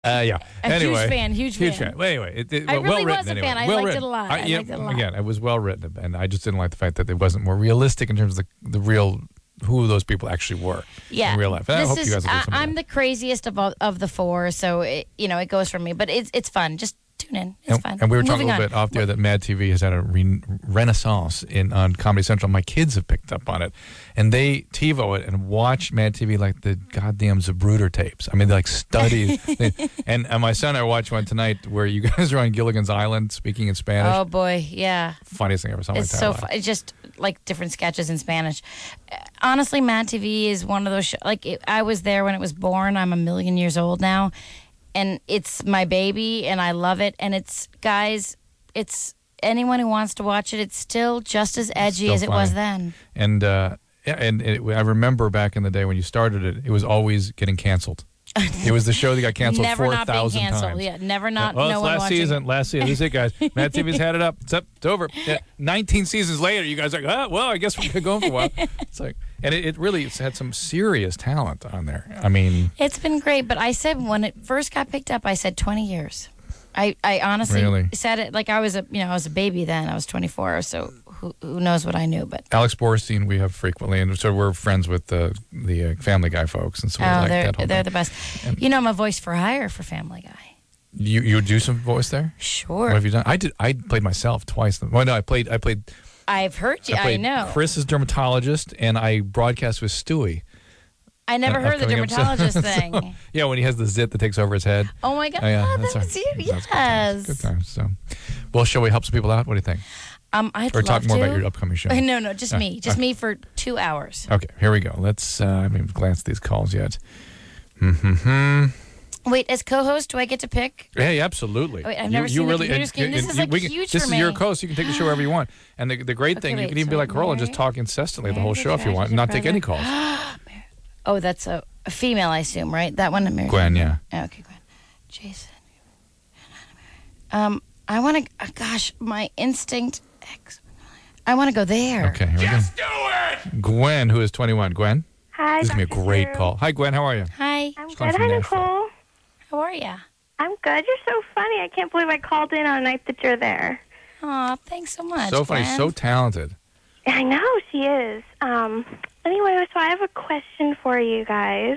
Yeah. Anyway, Huge fan. Well, anyway, I really well was a written. fan. I Well liked written. it a lot. I liked it a lot. Again, it was well written, and I just didn't like the fact that it wasn't more realistic in terms of the real who those people actually were in real life. And I hope you guys will do something. I'm the craziest of the four, so it goes for me. But it's fun. Just tune in. It's fun. And we were talking a little bit off there that Mad TV has had a renaissance on Comedy Central. My kids have picked up on it, and they TiVo it and watch Mad TV like the goddamn Zapruder tapes. I mean, they like study. and my son and I watched one tonight where you guys are on Gilligan's Island speaking in Spanish. Oh boy, yeah. Funniest thing I ever saw in my It's entire so life. It's just like different sketches in Spanish. Honestly, Mad TV is one of those I was there when it was born. I'm a million years old now. And it's my baby, and I love it. And it's anyone who wants to watch it, it's still just as edgy as it was then. And I remember back in the day when you started it, it was always getting canceled. It was the show that got canceled 4,000 times. Yeah, never not. Well, no it's one last watching. season. This is it, guys. Mad TV's had it up. It's up. It's over. 19 seasons later, you guys are like, well, I guess we're going for a while. It's like, and it really had some serious talent on there. I mean, it's been great. But I said when it first got picked up, I said 20 years. I honestly said it like I was a baby then. I was 24, so who knows what I knew. But Alex Borstein we have frequently, and so we're friends with the Family Guy folks, and so we like that whole they're thing. the best. And, I'm a voice for hire for Family Guy. You do some voice there? Sure. What have you done? I played myself twice. Well, no, I played. I've heard you. I know. Chris is dermatologist, and I broadcast with Stewie. I never heard the dermatologist thing. So, yeah, when he has the zit that takes over his head. Oh my God! Yeah, that was you. That's Yes. Good times. So, well, shall we help some people out? What do you think? I'd or talk love more to. about your upcoming show. No, just me. Just me for 2 hours. Okay, here we go. Let's. I haven't even glanced at these calls yet. Wait, as co-host, do I get to pick? Hey, absolutely. Wait, I've never seen the computer screen. This is huge for me. This is your co-host. You can take the show wherever you want. And the great thing, you can even be like Carl and just talk incessantly the whole show if you want, and not take any calls. Oh, that's a female, I assume, right? That one, Gwen, yeah. Oh, okay, Gwen. Jason. I want to. Gosh, my instinct. I want to go there. Okay, here we go. Just do it! Gwen, who is 21. Gwen. Hi, This is going to be a great call. Hi, Gwen. How are you? Hi. I'm She's good. calling from Hi, Nashville. Nicole. How are you? I'm good. You're so funny. I can't believe I called in on a night that you're there. Aw, thanks so much. So funny, Gwen. so talented. I know she is. Anyway, so I have a question for you guys.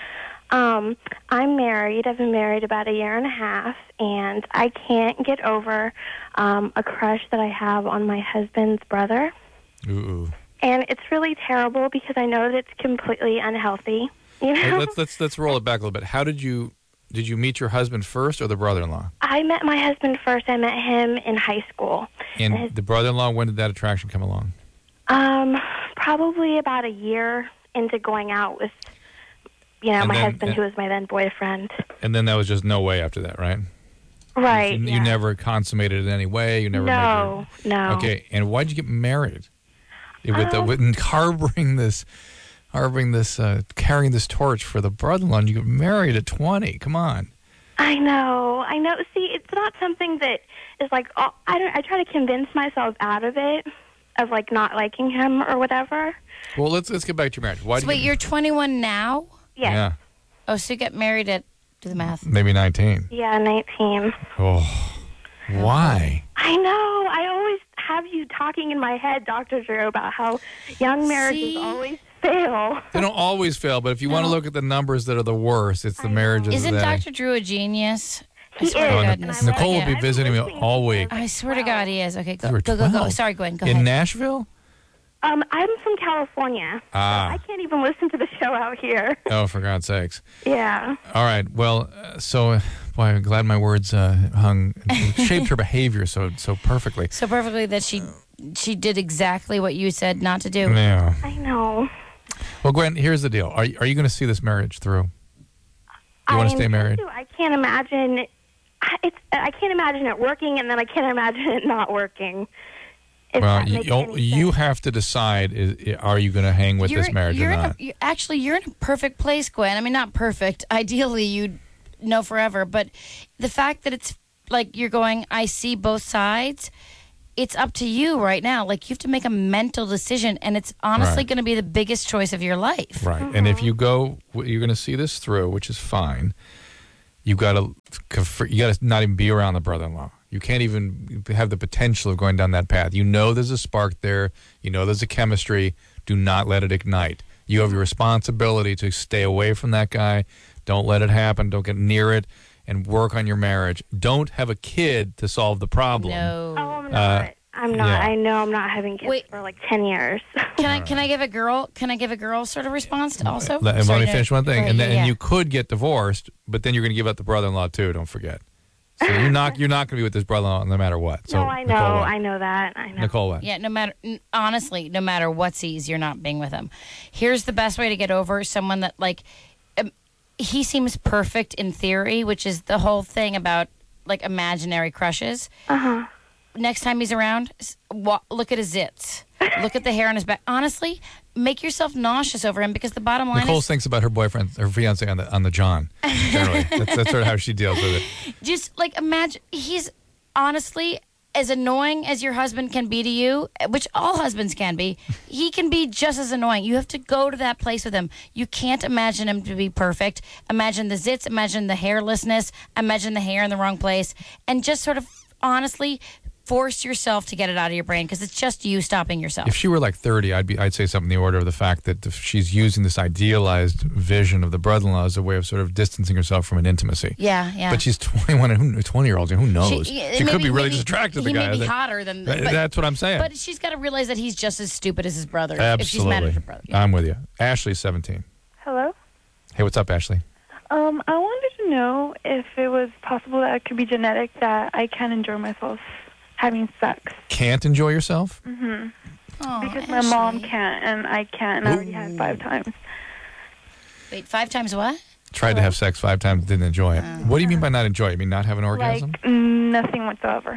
I'm married. I've been married about 1.5 years, and I can't get over a crush that I have on my husband's brother. Ooh. And it's really terrible because I know that it's completely unhealthy. You know? Hey, let's roll it back a little bit. How did you meet your husband first or the brother-in-law? I met my husband first. I met him in high school. And the brother-in-law, when did that attraction come along? Probably about 1 year into going out with, my husband, who was my then boyfriend. And then that was just no way after that, right? Right. You never consummated it in any way. You never. No. Okay. And why'd you get married? With harboring this, carrying this torch for the brother-in-law, and you get married at 20. Come on. I know. See, it's not something that is like. I try to convince myself out of it, of like not liking him or whatever. Well, let's get back to your marriage. Wait, you're 21 now? Yes. Yeah. Oh, so you got married at, do the math. Maybe 19. Yeah, 19. Oh, why? I know. I always have you talking in my head, Dr. Drew, about how young marriages always fail. They don't always fail, but if you want to look at the numbers that are the worst, it's the marriages. Isn't Dr. Drew a genius? He is. Nicole will be visiting me all week. I swear to God, he is. Okay, go. You were Go. 12. Sorry, Gwen, go In ahead. Nashville? I'm from California. I can't even listen to the show out here. Oh, for God's sakes. Yeah. All right. Well, boy, I'm glad my words shaped her behavior so perfectly. So perfectly that she did exactly what you said not to do. Yeah. I know. Well, Gwen, here's the deal. Are you going to see this marriage through? You want to stay married? I can't imagine. I can't imagine it working, and then I can't imagine it not working. Well, you have to decide: are you going to hang with this marriage or not? You're in a perfect place, Gwen. I mean, not perfect. Ideally, you'd know forever. But the fact that it's like you're going, I see both sides. It's up to you right now. Like, you have to make a mental decision, and it's honestly going to be the biggest choice of your life. Right. Mm-hmm. And if you go, you're going to see this through, which is fine. you got to not even be around the brother-in-law. You can't even have the potential of going down that path. You know there's a spark there. You know there's a chemistry. Do not let it ignite. You have your responsibility to stay away from that guy. Don't let it happen. Don't get near it, and work on your marriage. Don't have a kid to solve the problem. No. Oh, I'm not. I'm not. Yeah. I know I'm not having kids for like 10 years. Can I give a girl sort of response also? Let me finish one thing, Right, and then yeah. and you could get divorced, but then you're going to give up the brother-in-law too. Don't forget. So you're not going to be with this brother-in-law no matter what. So No, I know. Nicole, what? I know that. I know. Nicole, what? Yeah, honestly, no matter what sees, you're not being with him. Here's the best way to get over someone that, like, he seems perfect in theory, which is the whole thing about, like, imaginary crushes. Uh-huh. Next time he's around, look at his zits. Look at the hair on his back. Honestly, make yourself nauseous over him, because the bottom line Nicole is thinks about her boyfriend, her fiance on the John. Generally, that's sort of how she deals with it. just, like, imagine, he's honestly as annoying as your husband can be to you, which all husbands can be. He can be just as annoying. You have to go to that place with him. You can't imagine him to be perfect. Imagine the zits, imagine the hairlessness, imagine the hair in the wrong place, and just sort of honestly force yourself to get it out of your brain, because it's just you stopping yourself. If she were like 30, I'd say something in the order of the fact that if she's using this idealized vision of the brother-in-law as a way of sort of distancing herself from an intimacy. Yeah. But she's 21 and 20-year-old. Who knows? She could be really just attracted to the he guy. may be hotter than. That's what I'm saying. But she's got to realize that he's just as stupid as his brother. Absolutely. If she's mad at her brother. Yeah. I'm with you. Ashley's 17. Hello? Hey, what's up, Ashley? I wanted to know if it was possible that it could be genetic, that I can enjoy myself having sex. Can't enjoy yourself? Mm-hmm. Oh, Because my mom Ashley. can't, and I can't, and I already had 5 times. Wait, 5 times what? Tried to have sex 5 times, didn't enjoy it. What do you mean by not enjoy it? You mean not have an orgasm? Like, nothing whatsoever.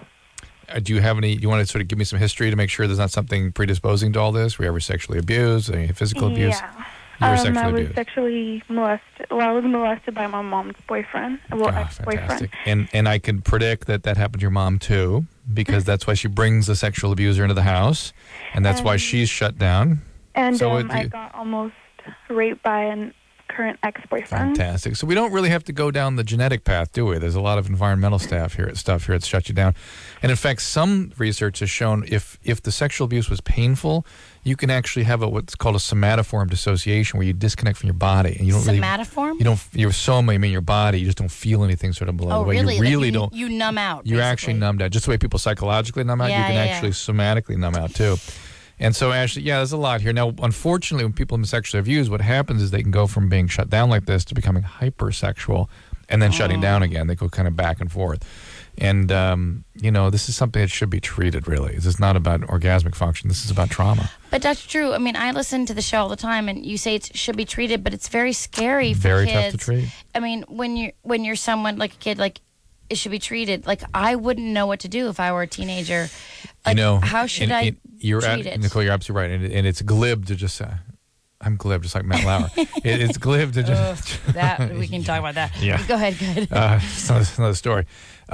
Do you have any? You want to sort of give me some history to make sure there's not something predisposing to all this? Were you ever sexually abused? Any physical abuse? Yeah. You were sexually I was abused. sexually molested. Well, I was molested by my mom's boyfriend. Well, ex-boyfriend. Fantastic. And I can predict that happened to your mom too, because that's why she brings the sexual abuser into the house, and that's why she's shut down. And So I got almost raped by an current ex-boyfriend. Fantastic. So we don't really have to go down the genetic path, do we? There's a lot of environmental stuff here that shuts you down. And in fact, some research has shown if the sexual abuse was painful, you can actually have what's called a somatoform dissociation, where you disconnect from your body and you don't Somatoform? Your soma, I mean your body, you just don't feel anything sort of below the way. Really? You really Like don't. You numb out. You're basically. actually numbed out. Just the way people psychologically numb out, Yeah, you can yeah, actually somatically numb out too. And so, Ashley, yeah, there's a lot here. Now, unfortunately, when people have been sexually abused, what happens is they can go from being shut down like this to becoming hypersexual and then shutting down again. They go kind of back and forth. And, this is something that should be treated, really. This is not about orgasmic function. This is about trauma. But Dr. Drew, I mean, I listen to the show all the time, and you say it should be treated, but it's very scary for Very kids. tough to treat. I mean, when you're someone like a kid, like, it should be treated. Like, I wouldn't know what to do if I were a teenager. Like, how should I treat it? Nicole, you're absolutely right. And it's glib to just say, I'm glib, just like Matt Lauer. It's glib to just... that we can talk about that. Yeah. Go ahead. It's another story.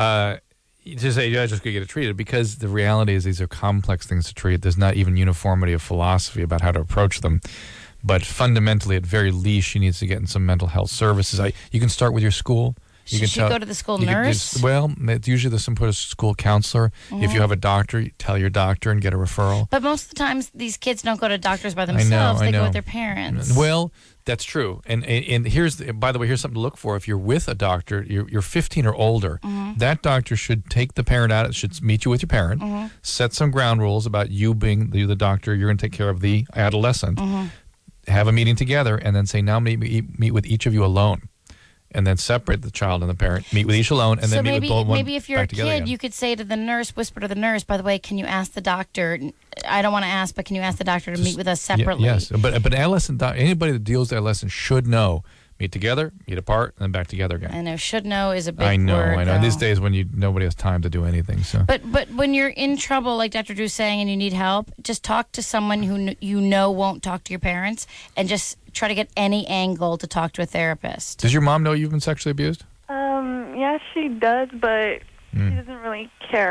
To say, yeah, just go get it treated, because the reality is these are complex things to treat. There's not even uniformity of philosophy about how to approach them. But fundamentally, at very least, she needs to get in some mental health services. You can start with your school. Should she go to the school nurse? It's usually there's some sort of school counselor. If you have a doctor, you tell your doctor and get a referral. But most of the times, these kids don't go to doctors by themselves. They go with their parents. Well, that's true. And by the way, here's something to look for. If you're with a doctor, you're 15 or older, that doctor should take the parent out. It should meet you with your parent, set some ground rules about you being the doctor. You're going to take care of the adolescent. Have a meeting together, and then say, now meet with each of you alone. And then separate the child and the parent, meet with each alone, and then meet with both. Maybe if you're a kid, you could say to the nurse, whisper to the nurse, by the way, can you ask the doctor? I don't want to ask, but can you ask the doctor to meet with us separately? Yes, but adolescent, anybody that deals with adolescents should know. Meet together, meet apart, and then back together again. I know. Should know is a big word. I know. Though. These days when nobody has time to do anything. So. But when you're in trouble, like Dr. Drew's saying, and you need help, just talk to someone who you know won't talk to your parents, and just try to get any angle to talk to a therapist. Does your mom know you've been sexually abused? Yeah, she does, but she doesn't really care.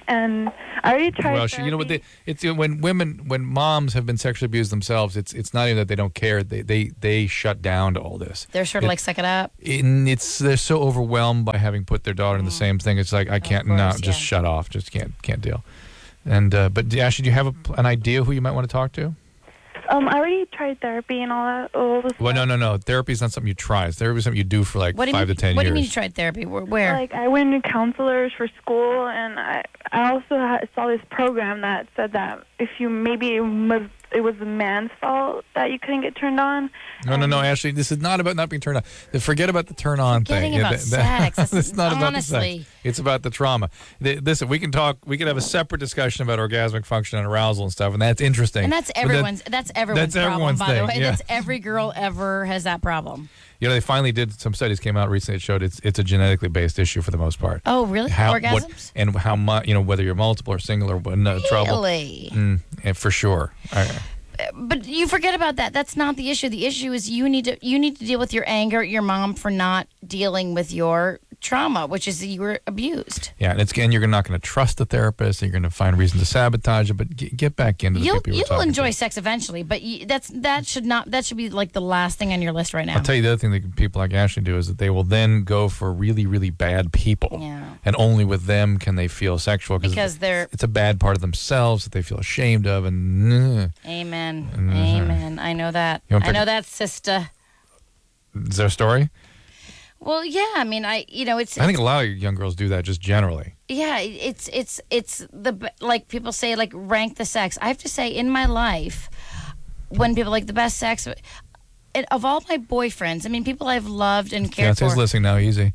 and I already tried. Well, you know what? It's when moms have been sexually abused themselves, it's not even that they don't care. They shut down to all this. They're sort of like, suck it up. They're so overwhelmed by having put their daughter in the same thing. It's like, I can't just shut off. Just can't deal. And but Ashley, do you have an idea who you might want to talk to? I already tried therapy and all that. Well, no. Therapy is not something you try. Therapy is something you do for like 5 to 10 years. What do you mean you tried therapy? Where? Like, I went to counselors for school, and I also saw this program that said that if you maybe it was the man's fault that you couldn't get turned on. No, Ashley, this is not about not being turned on. Forget about the turn on thing. Forgetting about sex. It's not about the honestly. sex. It's about the trauma. Listen, we can have a separate discussion about orgasmic function and arousal and stuff, and that's interesting. And that's everyone's problem, by the way. Yeah. That's every girl ever has that problem. You know, they finally did, some studies came out recently that showed it's a genetically based issue for the most part. Oh, really? Orgasms? And how much, whether you're multiple or single or trouble. Really? And for sure. But you forget about that. That's not the issue. The issue is you need to deal with your anger at your mom for not dealing with your trauma, which is that you were abused. Yeah, and you're not going to trust the therapist. You're going to find reason to sabotage it. But get back into the people you're talking You'll enjoy to. sex eventually, but that should be like the last thing on your list right now. I'll tell you the other thing that people like Ashley do is that they will then go for really, really bad people. Yeah. And only with them can they feel sexual because it's a bad part of themselves that they feel ashamed of. And Amen. Amen. I know that. I know that, sister. Is there a story? Well, yeah. I mean, I think a lot of young girls do that just generally. Yeah, it's like people say, like, rank the sex. I have to say, in my life, when people like the best sex, of all my boyfriends, I mean, people I've loved and cared for. Fiance's listening now, easy.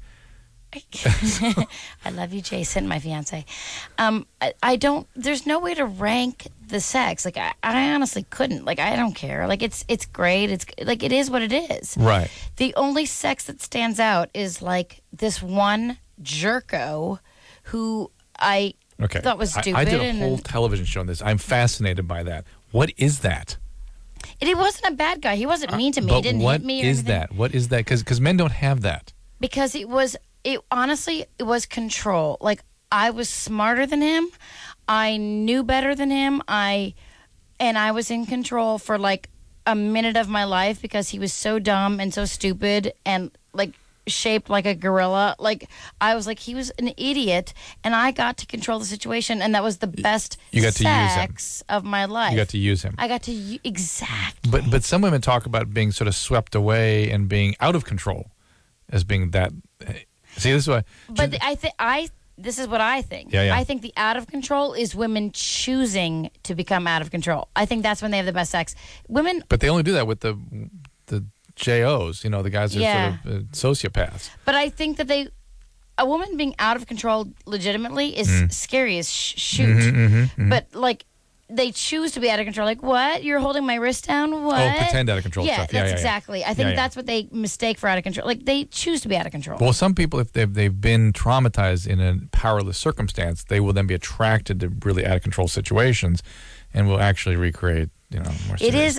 I love you, Jason, my fiance. I don't. There's no way to rank the sex. Like, I honestly couldn't. Like, I don't care. Like, it's great. It's like, it is what it is. Right. The only sex that stands out is like this one jerko who I thought was stupid. I did a whole television show on this. I'm fascinated by that. What is that? He wasn't a bad guy. He wasn't mean to me. He didn't hit me or anything. What is that? Because men don't have that. Because it was control. Like, I was smarter than him. I knew better than him. And I was in control for like a minute of my life because he was so dumb and so stupid and like shaped like a gorilla. Like, I was like, he was an idiot, and I got to control the situation, and that was the best sex of my life. You got to use him. I got to exactly. But some women talk about being sort of swept away and being out of control as being that. See, this is why. But this is what I think. Yeah. I think the out of control is women choosing to become out of control. I think that's when they have the best sex. Women. But they only do that with the JOs, the guys that are sort of sociopaths. But I think that a woman being out of control legitimately is scary as shoot. But like, they choose to be out of control. Like, what? You're holding my wrist down? What? Oh, pretend out of control yeah, stuff. That's exactly. I think that's what they mistake for out of control. Like, they choose to be out of control. Well, some people, if they've been traumatized in a powerless circumstance, they will then be attracted to really out of control situations, and will actually recreate, more. It is.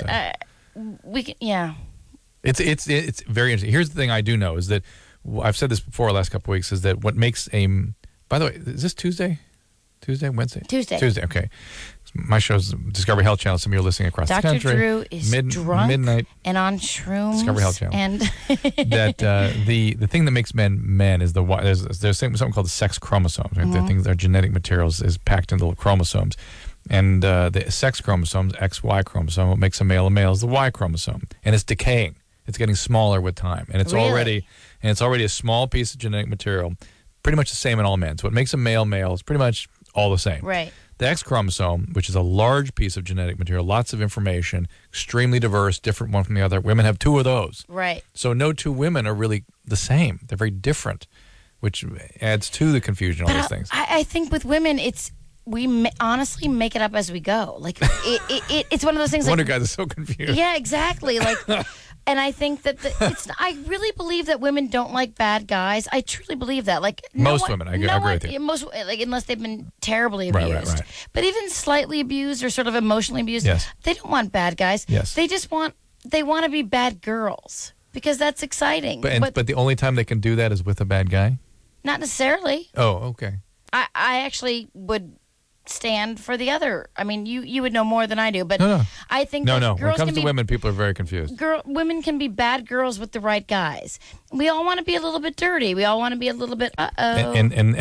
It's very interesting. Here's the thing I do know is that I've said this before the last couple of weeks is that what makes by the way, is this Tuesday? Wednesday? Tuesday, okay. My show's Discovery Health Channel. Some of you are listening across the country. Dr. Drew is drunk midnight and on shrooms. Discovery Health Channel. And that the thing that makes men is there's something called the sex chromosomes. Right? The things, our genetic materials is packed into little chromosomes. And the sex chromosomes, XY chromosome, what makes a male is the Y chromosome. And it's decaying. It's getting smaller with time. And it's already a small piece of genetic material, pretty much the same in all men. So what makes a male is pretty much all the same. Right. The X chromosome, which is a large piece of genetic material, lots of information, extremely diverse, different one from the other. Women have 2 of those. Right. So no 2 women are really the same. They're very different, which adds to the confusion, all these things. I think with women, we honestly make it up as we go. Like, it's one of those things. Wonder guys are so confused. Yeah, exactly. Like, and I think that I really believe that women don't like bad guys. I truly believe that. Like, most women, I agree with you. Most, like, unless they've been terribly abused. Right. But even slightly abused or sort of emotionally abused, they don't want bad guys. Yes. They just want to be bad girls because that's exciting. But the only time they can do that is with a bad guy? Not necessarily. Oh, okay. I actually would stand for the other. I mean, you would know more than I do, but No. I think No, that no. When it girls comes can to be women, people are very confused. women can be bad girls with the right guys. We all want to be a little bit dirty. We all want to be a little bit And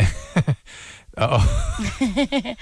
uh-oh.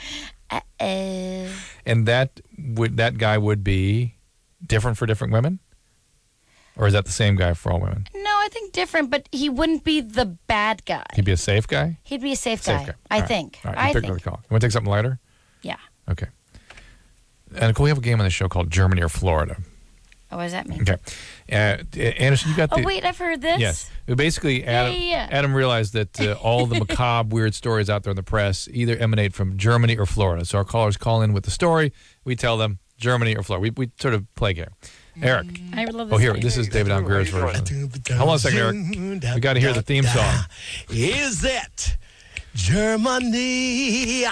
And that guy would be different for different women? Or is that the same guy for all women? No, I think different, but he wouldn't be the bad guy. He'd be a safe guy? He'd be a safe guy. I All right. think. All right, I you pick think. another call. You want to take something lighter? Yeah. Okay. And we have a game on the show called Germany or Florida. Oh, what does that mean? Okay. Anderson, you got the... Oh, wait, I've heard this. Yes. Basically, Adam realized that all the macabre, weird stories out there in the press either emanate from Germany or Florida. So our callers call in with the story. We tell them Germany or Florida. We sort of play a game. Eric. I love this. Oh, here. game. This is David Allen Greer's version. Hold on a second, Eric. We got to hear the theme song. Is it Germany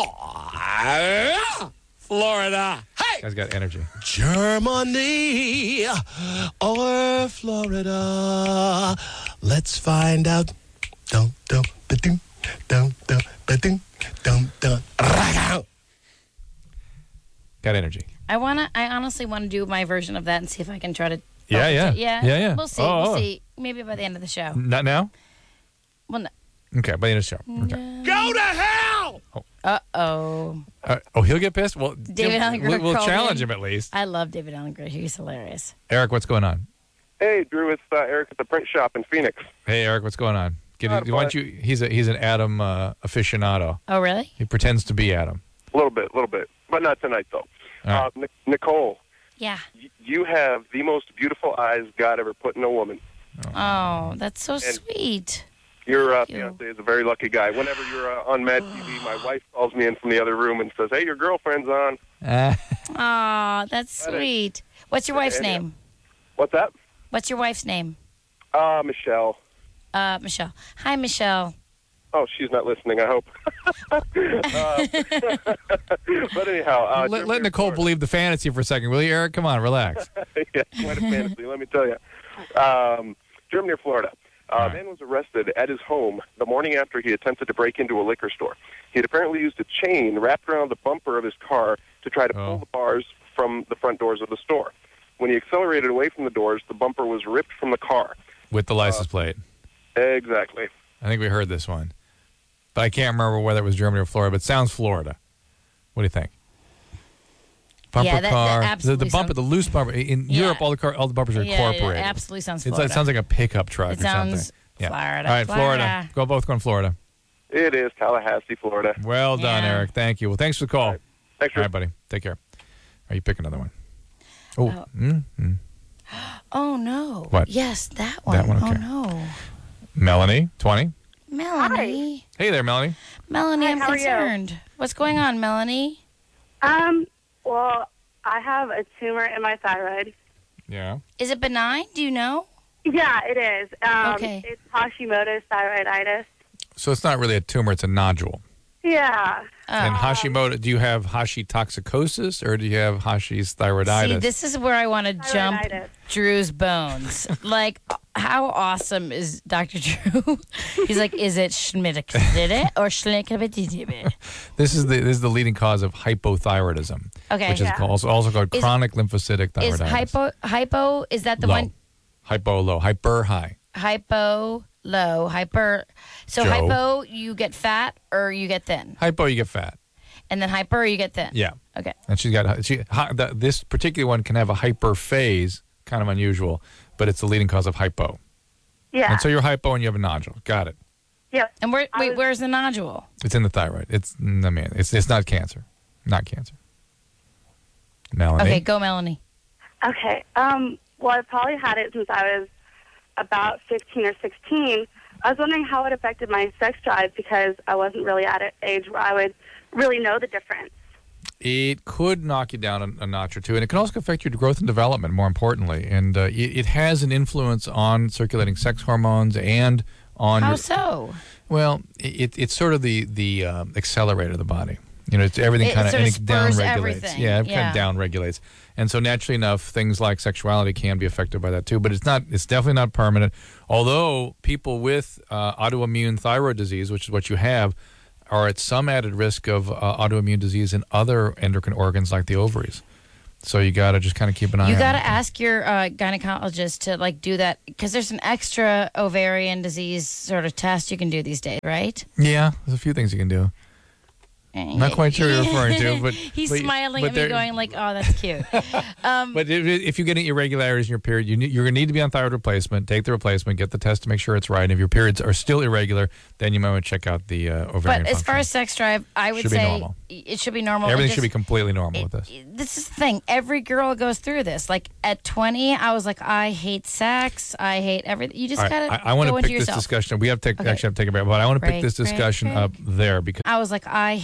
or Florida? Hey! Guy's got energy. Germany or Florida? Let's find out. Dum dum ba-dum, dum dum ba-dum, dum dum. Got energy. I honestly want to do my version of that and see if I can try to. Yeah. We'll see. Oh. We'll see. Maybe by the end of the show. Not now? Well, no. Okay, by the end of the show. Okay. Go to hell! Uh-oh. He'll get pissed? Well, David Allen Greer we'll called challenge in. him at least. I love David Allen Greer. He's hilarious. Eric, what's going on? Hey, Drew, it's Eric at the print shop in Phoenix. Hey, Eric, what's going on? Why don't you? He's an Adam aficionado. Oh, really? He pretends to be Adam. A little bit, but not tonight, though. All right. Nicole, Yeah. you have the most beautiful eyes God ever put in a woman. Oh, that's so sweet. Your Thank you. fiance is a very lucky guy. Whenever you're on Mad TV, my wife calls me in from the other room and says, "Hey, your girlfriend's on." Oh, that's sweet. What's your wife's name? What's that? What's your wife's name? Michelle. Michelle. Hi, Michelle. Oh, she's not listening, I hope. But anyhow. Let Nicole believe the fantasy for a second, will you, Eric? Come on, relax. Yeah, quite a fantasy, let me tell you. Germany or Florida. A man was arrested at his home the morning after he attempted to break into a liquor store. He had apparently used a chain wrapped around the bumper of his car to try to pull the bars from the front doors of the store. When he accelerated away from the doors, the bumper was ripped from the car. With the license plate. Exactly. I think we heard this one. But I can't remember whether it was Germany or Florida, but it sounds Florida. What do you think? Bumper that car. absolutely The bumper, sounds- the loose bumper. In Europe, all the bumpers are incorporated. Yeah, absolutely sounds It Florida. sounds like a pickup truck It or something. sounds Yeah. Florida. All right, Florida. Both going Florida. It is Tallahassee, Florida. Well done, Yeah. Eric. Thank you. Well, thanks for the call. Thanks, All right, buddy. Take care. All right, you pick another one. Oh. Oh, no. What? Yes, that one. That one, okay. Oh, no. Melanie, 20. Melanie. Hey there, Melanie. Melanie, Hi, I'm how are you? concerned. What's going on, Melanie? Well, I have a tumor in my thyroid. Yeah. Is it benign? Do you know? Yeah, it is. Okay. It's Hashimoto's thyroiditis. So it's not really a tumor, it's a nodule. Yeah. And Hashimoto, do you have Hashitoxicosis or do you have Hashi's thyroiditis? See, this is where I want to jump Thyroiditis. Drew's bones. Like, how awesome is Dr. Drew? He's like, is it schmiddick or schlick? This is the leading cause of hypothyroidism. Okay. Which is Yeah. also called Is- chronic lymphocytic Is thyroiditis. hypo, is that the low. one? Hypo low. Hyper high. Hypo, low, hyper. So Joe. hypo, you get fat or you get thin? Hypo, you get fat. And then hyper, you get thin? Yeah. Okay. And this particular one can have a hyper phase, kind of unusual, but it's the leading cause of hypo. Yeah. And so you're hypo and you have a nodule. Got it. Yeah. And where's the nodule? It's in the thyroid. It's not cancer. Not cancer. Melanie. Okay, go Melanie. Okay. Well, I probably had it since I was about 15 or 16. I was wondering how it affected my sex drive because I wasn't really at an age where I would really know the difference. It could knock you down a notch or two, and it can also affect your growth and development, more importantly. And it has an influence on circulating sex hormones and on How so? Well, it's sort of the accelerator of the body. You know, it's everything It kind of sort of down spurs regulates. everything. Yeah, it Yeah. kind of down regulates. And so naturally enough, things like sexuality can be affected by that too. But it's definitely not permanent. Although people with autoimmune thyroid disease, which is what you have, are at some added risk of autoimmune disease in other endocrine organs like the ovaries. So you got to just kind of keep an eye on it. You got to ask your gynecologist to like do that because there's an extra ovarian disease sort of test you can do these days, right? Yeah, there's a few things you can do. I'm not quite sure you're referring to, but he's but, smiling but at me, going like, "Oh, that's cute." But if you get irregularities in your period, you're going to need to be on thyroid replacement. Take the replacement, get the test to make sure it's right. And if your periods are still irregular, then you might want to check out the ovarian But as far as sex drive, I would Should be say normal. it should be normal. Everything should be completely normal with this. This is the thing. Every girl goes through this. Like at 20, I was like, I hate sex. I hate everything. You just All gotta right, I want go to into pick this yourself. discussion. We have to Okay. actually have to take a break, but I want to pick Break, this discussion break. up there because. I was like, I